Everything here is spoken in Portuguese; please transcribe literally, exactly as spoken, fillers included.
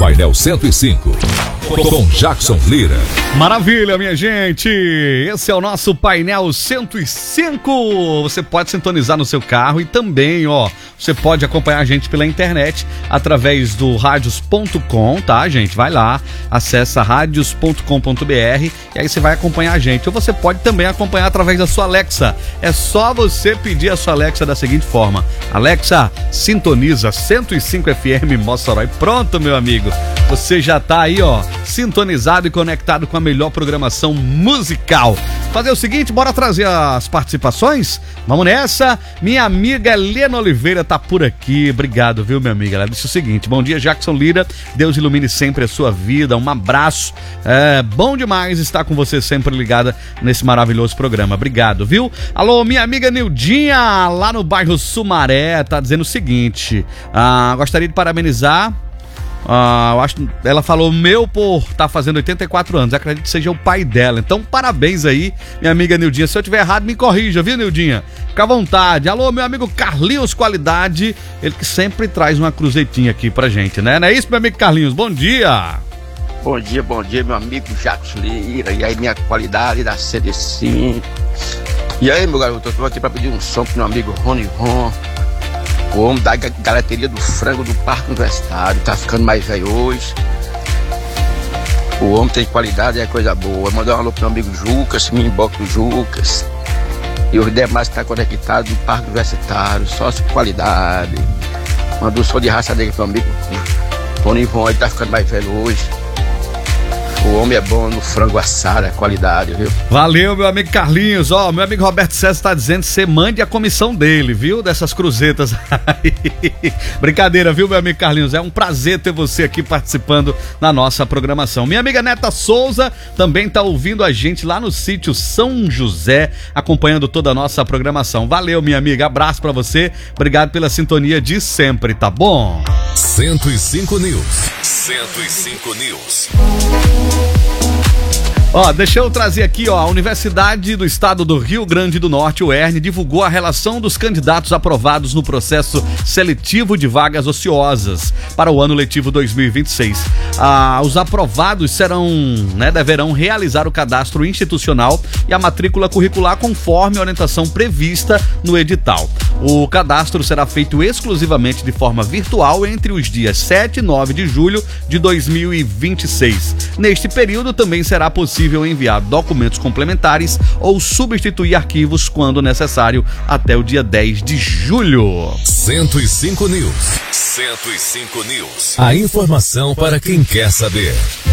Painel cento e cinco, com Jackson Lira. Maravilha, minha gente! Esse é o nosso Painel cento e cinco. Você pode sintonizar no seu carro e também, ó, você pode acompanhar a gente pela internet através do radios ponto com, tá, gente? Vai lá, acessa radios ponto com ponto br e aí você vai acompanhar a gente. Ou você pode também acompanhar através da sua Alexa. É só você pedir a sua Alexa da seguinte forma: Alexa, sintoniza cento e cinco F M Mossoró. E pronto, meu amigo. Você já tá aí, ó, sintonizado e conectado com a melhor programação musical. Fazer o seguinte, bora trazer as participações? Vamos nessa. Minha amiga Helena Oliveira tá por aqui. Obrigado, viu, minha amiga? Ela disse o seguinte: bom dia, Jackson Lira. Deus ilumine sempre a sua vida. Um abraço. É bom demais estar com você sempre ligada nesse maravilhoso programa. Obrigado, viu? Alô, minha amiga Nildinha, lá no bairro Sumaré, tá dizendo o seguinte: ah, gostaria de parabenizar. Ah, eu acho, ela falou meu por estar tá fazendo oitenta e quatro anos, acredito que seja o pai dela. Então parabéns aí, minha amiga Nildinha. Se eu tiver errado, me corrija, viu, Nildinha? Fica à vontade. Alô, meu amigo Carlinhos Qualidade, ele que sempre traz uma cruzeitinha aqui pra gente, né? Não é isso, meu amigo Carlinhos? Bom dia! Bom dia, bom dia, meu amigo Jackson Lira. E aí, minha qualidade da C D cinco. E aí, meu garoto, eu tô aqui pra pedir um som pro meu amigo Rony Ron, o homem da galeteria do frango do Parque Universitário. Tá ficando mais velho hoje. O homem tem qualidade, é coisa boa. Mandar um alô pro meu amigo Jucas, me emboca do Jucas. E os demais que tá conectado no Parque Universitário, só qualidade. Manda um som de raça dele pro meu amigo Rony Ron, ele tá ficando mais velho hoje. O homem é bom no frango assado, é qualidade, viu? Valeu, meu amigo Carlinhos. Ó, meu amigo Roberto César tá dizendo que você mande a comissão dele, viu? Dessas cruzetas aí. Brincadeira, viu, meu amigo Carlinhos? É um prazer ter você aqui participando na nossa programação. Minha amiga Neta Souza também tá ouvindo a gente lá no sítio São José, acompanhando toda a nossa programação. Valeu, minha amiga. Abraço pra você. Obrigado pela sintonia de sempre, tá bom? cento e cinco News. cento e cinco News. Ó, deixa eu trazer aqui, ó, a Universidade do Estado do Rio Grande do Norte, U E R N, divulgou a relação dos candidatos aprovados no processo seletivo de vagas ociosas para o ano letivo dois mil e vinte e seis. Ah, os aprovados serão, né, deverão realizar o cadastro institucional e a matrícula curricular conforme a orientação prevista no edital. O cadastro será feito exclusivamente de forma virtual entre os dias sete e nove de julho de dois mil e vinte e seis. Neste período também será possível enviar documentos complementares ou substituir arquivos quando necessário até o dia dez de julho. cento e cinco News. cento e cinco News. A informação para quem quer saber.